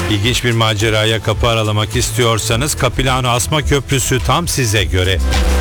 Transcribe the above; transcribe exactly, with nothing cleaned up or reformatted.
İlginç bir maceraya kapı aralamak istiyorsanız Capilano Asma Köprüsü tam size göre.